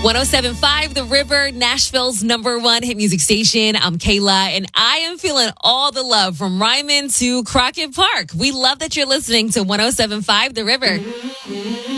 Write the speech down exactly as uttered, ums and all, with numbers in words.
one oh seven point five The River, Nashville's number one hit music station. I'm Kayla, and I am feeling all the love from Ryman to Crockett Park. We love that you're listening to one oh seven point five The River.